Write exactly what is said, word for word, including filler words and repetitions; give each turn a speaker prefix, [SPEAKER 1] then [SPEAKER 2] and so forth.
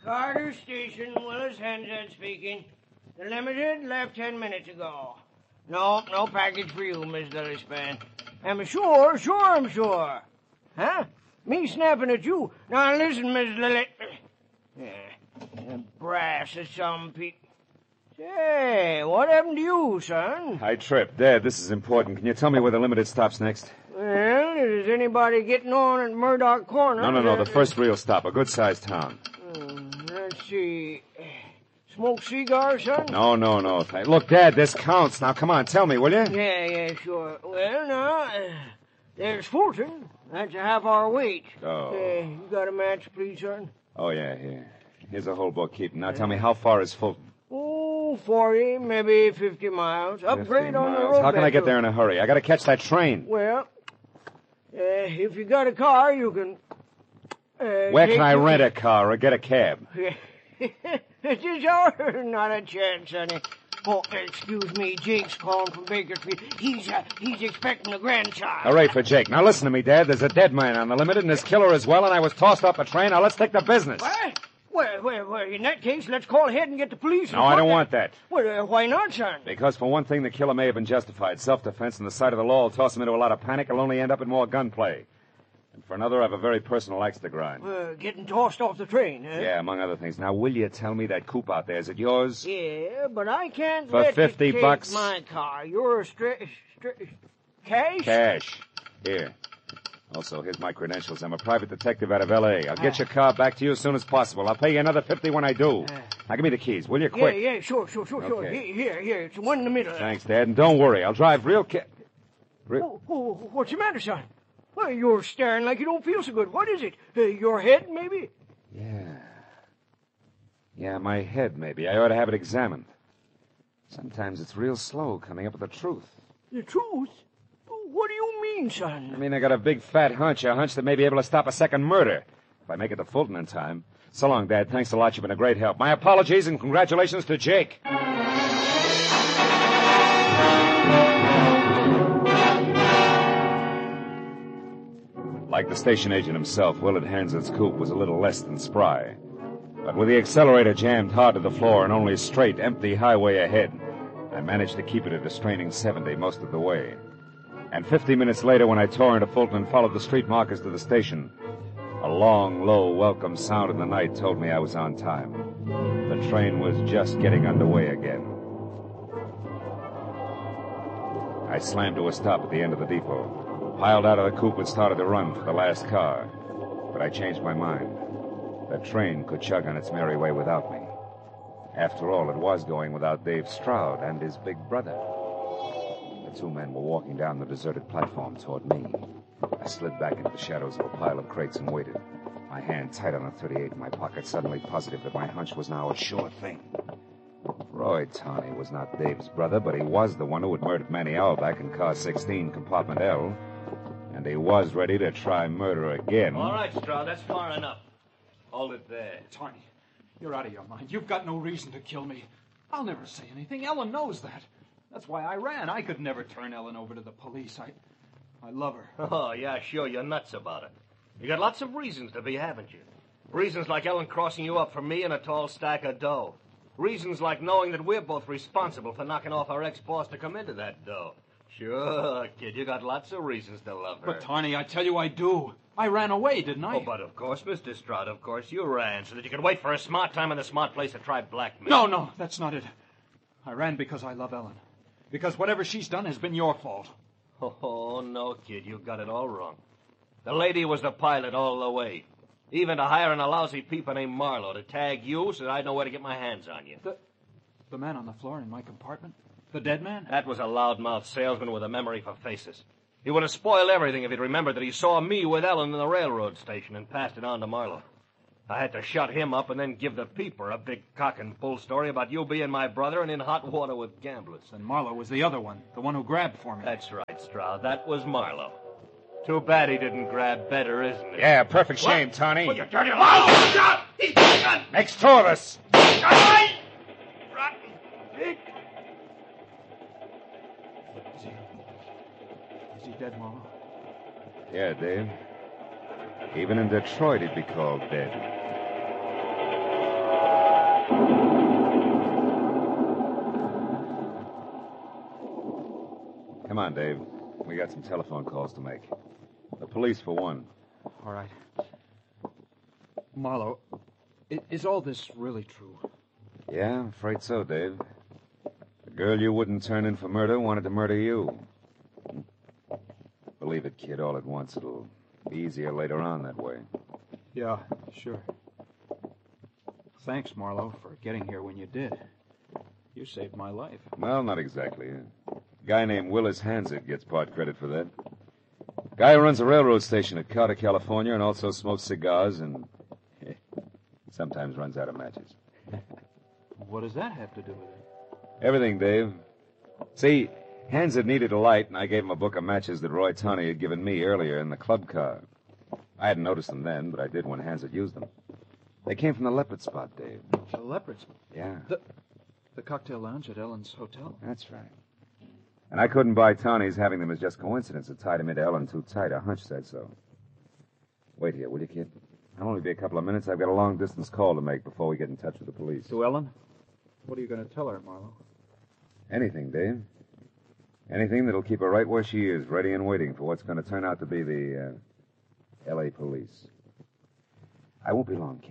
[SPEAKER 1] Carter Station, Willis Hensett speaking. The Limited left ten minutes ago. No, no package for you, Miss Lillispan. I'm sure, sure I'm sure. Huh? Me snapping at you. Now listen, Miss Lily. Yeah, the brass of some people. Say, what happened to you, son?
[SPEAKER 2] I tripped. Dad, this is important. Can you tell me where the Limited stops next?
[SPEAKER 1] Well, is anybody getting on at Murdoch Corner?
[SPEAKER 2] No, no, no, the first real stop, a good-sized town.
[SPEAKER 1] Hmm, let's see. Smoke cigar, son?
[SPEAKER 2] No, no, no. Th- Look, Dad, this counts. Now, come on, tell me, will you?
[SPEAKER 1] Yeah, yeah, sure. Well, now, uh, there's Fulton. That's a half-hour wait.
[SPEAKER 2] Oh.
[SPEAKER 1] Uh, you got a match, please, son?
[SPEAKER 2] Oh, yeah, here. Here's a whole bookkeeping. Now, tell me, how far is Fulton?
[SPEAKER 1] Oh, forty, maybe fifty miles. Upgrade
[SPEAKER 2] fifty
[SPEAKER 1] on the
[SPEAKER 2] miles.
[SPEAKER 1] road.
[SPEAKER 2] How can I get
[SPEAKER 1] too.
[SPEAKER 2] there in a hurry? I got to catch that train.
[SPEAKER 1] Well, uh, if you got a car, you can... Uh,
[SPEAKER 2] Where
[SPEAKER 1] take
[SPEAKER 2] can I
[SPEAKER 1] the-
[SPEAKER 2] rent a car or get a cab?
[SPEAKER 1] It is our... Not a chance, sonny. Oh, excuse me, Jake's calling from Bakersfield. He's, uh, he's expecting a grandchild.
[SPEAKER 2] Hooray for Jake. Now, listen to me, Dad. There's a dead man on the Limited and his killer as well, and I was tossed off a train. Now, let's take the business.
[SPEAKER 1] What? Well, well, well, in that case, let's call ahead and get the police.
[SPEAKER 2] No, I don't want that.
[SPEAKER 1] Well, uh, why not, son?
[SPEAKER 2] Because, for one thing, the killer may have been justified. Self-defense and the sight of the law will toss him into a lot of panic. He'll only end up in more gunplay. And for another, I have a very personal axe to grind.
[SPEAKER 1] Uh, getting tossed off the train, huh?
[SPEAKER 2] Yeah, among other things. Now, will you tell me that coupe out there, is it yours?
[SPEAKER 1] Yeah, but I can't
[SPEAKER 2] For
[SPEAKER 1] let
[SPEAKER 2] fifty
[SPEAKER 1] you take
[SPEAKER 2] bucks?
[SPEAKER 1] my car. You're a stra- stra- cash?
[SPEAKER 2] Cash. Here. Also, here's my credentials. I'm a private detective out of L A. I'll get your car back to you as soon as possible. I'll pay you another fifty when I do. Now, give me the keys, will you? Quick.
[SPEAKER 1] Yeah, yeah, sure, sure, sure, sure.
[SPEAKER 2] Okay.
[SPEAKER 1] Here, here, here. It's the one in the middle.
[SPEAKER 2] Thanks, Dad. And don't worry. I'll drive real ca- Re-
[SPEAKER 1] Oh, oh, what's the matter, son? Well, you're staring like you don't feel so good. What is it? Uh, your head, maybe?
[SPEAKER 2] Yeah. Yeah, my head, maybe. I ought to have it examined. Sometimes it's real slow coming up with the truth.
[SPEAKER 1] The truth? What do you mean, son?
[SPEAKER 2] I mean, I got a big fat hunch, a hunch that may be able to stop a second murder. If I make it to Fulton in time. So long, Dad. Thanks a lot. You've been a great help. My apologies and congratulations to Jake. Like the station agent himself, Willard Hansen's coupe was a little less than spry. But with the accelerator jammed hard to the floor and only a straight, empty highway ahead, I managed to keep it at a straining seventy most of the way. And fifty minutes later, when I tore into Fulton and followed the street markers to the station, a long, low, welcome sound in the night told me I was on time. The train was just getting underway again. I slammed to a stop at the end of the depot, piled out of the coupe and started to run for the last car. But I changed my mind. The train could chug on its merry way without me. After all, it was going without Dave Stroud and his big brother. The two men were walking down the deserted platform toward me. I slid back into the shadows of a pile of crates and waited, my hand tight on a thirty-eight in my pocket, suddenly positive that my hunch was now a sure thing. Roy Tawney was not Dave's brother, but he was the one who had murdered Manny Auerbach in car sixteen, compartment L, and he was ready to try murder again.
[SPEAKER 3] All right, Stroud, that's far enough. Hold it there.
[SPEAKER 4] Tawney, you're out of your mind. You've got no reason to kill me. I'll never say anything. Ellen knows that. That's why I ran. I could never turn Ellen over to the police. I I love her.
[SPEAKER 3] Oh, yeah, sure, you're nuts about it. You got lots of reasons to be, haven't you? Reasons like Ellen crossing you up for me and a tall stack of dough. Reasons like knowing that we're both responsible for knocking off our ex-boss to come into that dough. Sure, kid, you got lots of reasons to love her.
[SPEAKER 4] But, Tawney, I tell you I do. I ran away, didn't I?
[SPEAKER 3] Oh, but of course, Mister Stroud, of course, you ran so that you could wait for a smart time and a smart place to try blackmail.
[SPEAKER 4] No, no, that's not it. I ran because I love Ellen. Because whatever she's done has been your fault.
[SPEAKER 3] Oh, no, kid, you got it all wrong. The lady was the pilot all the way. Even to hiring a lousy peeper named Marlowe to tag you so that I'd know where to get my hands on you.
[SPEAKER 4] The, the man on the floor in my compartment? The dead man?
[SPEAKER 3] That was a loudmouth salesman with a memory for faces. He would have spoiled everything if he'd remembered that he saw me with Ellen in the railroad station and passed it on to Marlowe. I had to shut him up and then give the peeper a big cock and bull story about you being my brother and in hot water with gamblers.
[SPEAKER 4] And Marlowe was the other one, the one who grabbed for me.
[SPEAKER 3] That's right, Stroud. That was Marlowe. Too bad he didn't grab better, isn't it?
[SPEAKER 2] Yeah, perfect shame,
[SPEAKER 3] What?
[SPEAKER 2] Tawney.
[SPEAKER 3] Oh, you dirty louse! Stop! He's got a gun!
[SPEAKER 2] Makes two of us.
[SPEAKER 3] Rotten pig!
[SPEAKER 4] Is he... Is he dead, Marlowe?
[SPEAKER 2] Yeah, Dave. Even in Detroit, he'd be called dead. on, Dave. We got some telephone calls to make. The police, for one.
[SPEAKER 4] All right. Marlowe, i- is all this really true?
[SPEAKER 2] Yeah, I'm afraid so, Dave. The girl you wouldn't turn in for murder wanted to murder you. Believe it, kid, all at once. It'll be easier later on that way.
[SPEAKER 4] Yeah, sure. Thanks, Marlowe, for getting here when you did. You saved my life.
[SPEAKER 2] Well, not exactly. A guy named Willis Hansard gets part credit for that. Guy who runs a railroad station at Carter, California, and also smokes cigars and sometimes runs out of matches.
[SPEAKER 4] What does that have to do with it?
[SPEAKER 2] Everything, Dave. See, Hansard needed a light, and I gave him a book of matches that Roy Tawney had given me earlier in the club car. I hadn't noticed them then, but I did when Hansard used them. They came from the Leopard Spot, Dave.
[SPEAKER 4] The leopards.
[SPEAKER 2] Yeah.
[SPEAKER 4] The, the cocktail lounge at Ellen's hotel?
[SPEAKER 2] That's right. And I couldn't buy Tawney's having them as just coincidence. It tied him into Ellen too tight. A hunch said so. Wait here, will you, kid? I'll only be a couple of minutes. I've got a long-distance call to make before we get in touch with the police.
[SPEAKER 4] To Ellen? What are you going to tell her, Marlowe?
[SPEAKER 2] Anything, Dave. Anything that'll keep her right where she is, ready and waiting for what's going to turn out to be the uh, L A police. I won't be long, kid.